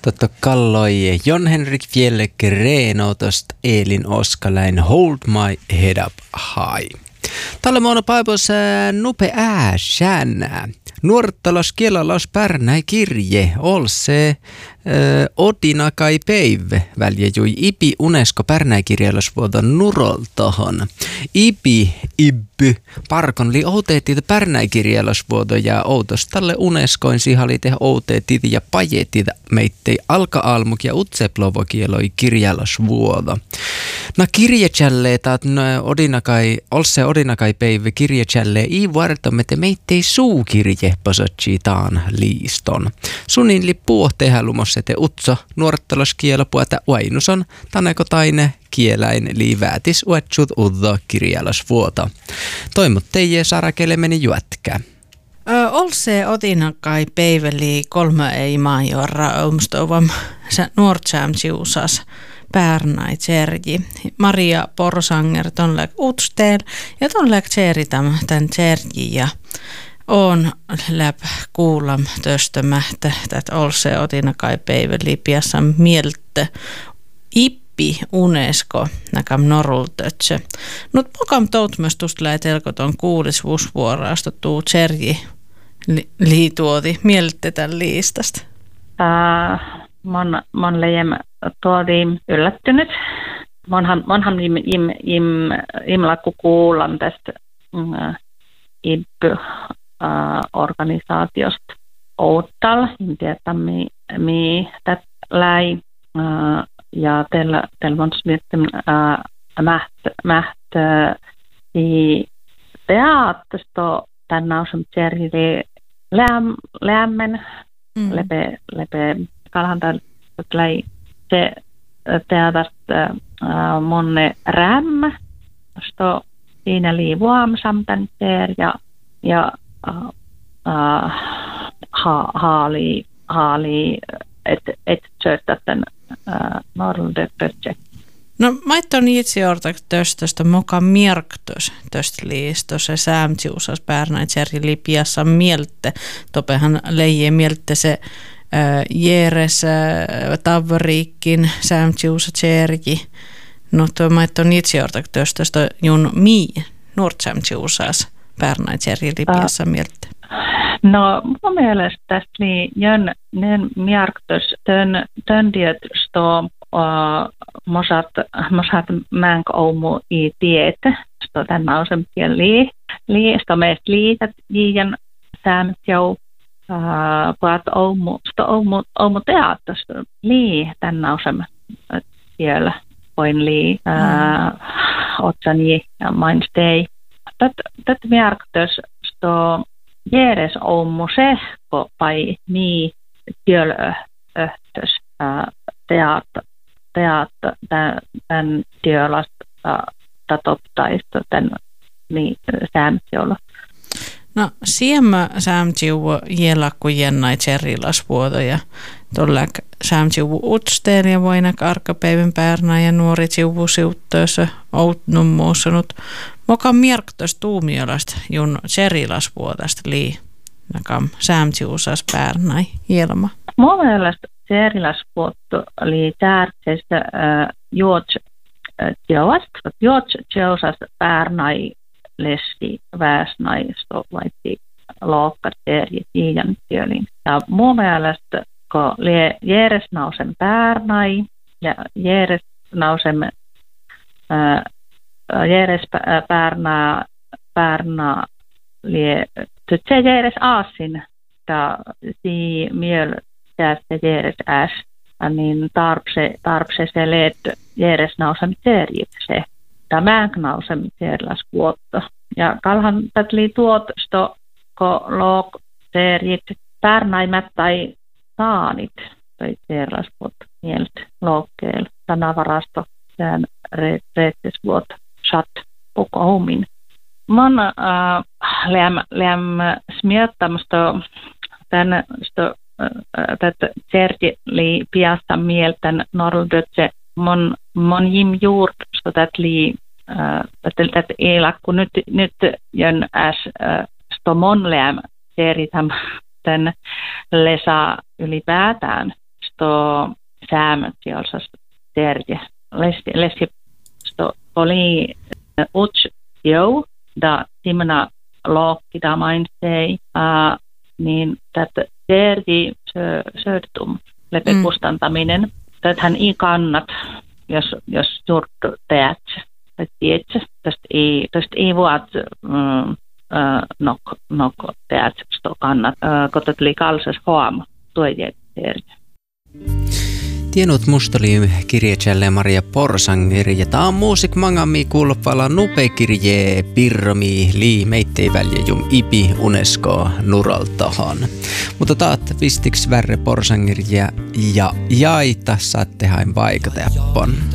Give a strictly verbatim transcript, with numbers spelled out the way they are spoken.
Totta kalloje Jon Henrik Fjelle Greenotost Elin Oskaläin Hold My Head Up High. Tällä muona paipos nupe ääsänä. Nuortalos kielalos pärnäi kirje olse odinakai peive väljejui ipi Unesco pärnäikirjallos vuodon nuroltohon. Ipi ibby parkon li outeetit pärnäikirjallos vuodo ja outostalle Unescoin sihalite outeetit ja pajetit meittei alka-almuk ja utseplovokieloi kirjallos vuodo. Na kirjecälle taat no, odinakai olse odinakai peive kirjecälle i vuortomete meittei suukirje posotsi taan liiston. Sunin li puohtehän lumossete utso nuorttalos kielapuota uainuson taneko taine kieläin li väätis uetsut uddo kirjalos vuoto. Toimut teije sarakele meni juätkä. Olse odinakai peiveli kolme ei maajorra omstovam nuortsämsiusas Pärnai Tserji. Maria Porsanger ton läk utstel ja ton läk tseritam tän Tserji ja on läp kuulam töstömähtä, että olse odinakai peiveli piassa mieltä ippi Unesco näkam norultötsö. Nyt pokam toutmöstust lähetelkoton kuulis vuosvuoroasta tuu Tserji li, liituoti mieltä tämän liistasta. Uh, mon, mon lejem tuodi yllättynyt. Monhan, monhan im, im, im, imlakku kuulan tästä uh, ippi Uh, organisaatiosta Outtal, en tiedä mi, mi tät läi uh, ja teillä teillä on miettim uh, mäht mäht i teattersto tänä on serri läm lämmen mm. lepe lepe kalhan täällä läi se teatersta uh, monne räm sto siinä li vuamsampen ter ja ja Uh, uh, ha, haali, haali, että et söitä tämän uh, norrlöpötsä. No maitton itse ortak töstöstä moka mierktös töstä liistos se säämtsiusas Pärnai Tserji lipiassa mieltä. Topehan leije mieltä se äh, jeres äh, tavriikkin säämtsiusa Tserji. No tuo maitton itse ortak töstöstä jun mii nuortsämtsiusas Pärnai Tserji lipiassa uh. mieltä. No mun mielestä tästä oli jön nen märktös tön töndiöt sto uh, mosat mosat mänk oumu i tiete sto tänä on semmoinen li li sto meistä liitat jian säämtjau uh, puat oumu sto oumu oumu teattosta li tänä on semmoinen siellä voin li uh, otsani ja mainstei tät tät märktös sto Jeres ommu sehko pai mii työlöhtös teat teat tän työlasta tatoptaista tän mi säämtiolla. No siemmä säämtiu jelakku jennai Tserrilasvuoto ja tolläk säämtiu utsteeli ja voinak arkapäivän Pärnai ja nuori siuvu siuttöössä outnummuussanut. Moka mierktös tuumiolasta jun Tserrilasvuotasta lii nakam säämtiusas Pärnai jelma. Mun mielestä Tserrilasvuotto oli tärkeästä juots teosta. Juots teosas Pärnai lesti väesnaisto vaiti lookka terje tiijan työlin. Ja mun mielestä kun lie Jeresnausen Pärnai ja Jeresnausen Jeres Pärnä Pärnä lie tytsä Jeres aasin ta si miel tästä Jeres äs niin tarpse tarpse se led Jeresnausen terjit se ta mänknausen terlas vuotta ja kalhan tatli tuot sto ko look terjit Pärnaimet tai saanit tai terlas vuotta mieltä lookkeel sanavarasto sään reettis vuotta chat omin. Man äh, läm läm smiettamasta tän sto tätä Tserji li piasta mieltän norldötse mon mon jim juurt sto tät li tätä tätä elakku nyt nyt jön äs sto mon läm Tserji tam tän lesa ylipäätään sto säämät jossa terje. Lesi lesi sto oli uts jo da timna lokki da mainstei a niin tätä terji södtum lepe kustantaminen. Täthän ei kannat jos jos juurt teet tai tiedät tästä ei tästä ei vuot nok nok teet sto kannat kun tuli kalsas huom tuojet terje. Tienut mustoli kirjeelle Maria Porsanger ja tämä on muusik mangami kuulopalla nupe kirje pirromi lii meittei väljejum ipi UNESCO nuraltahan. Mutta taat vistiks värre Porsanger ja ja jaita saatte hain vaikateppon.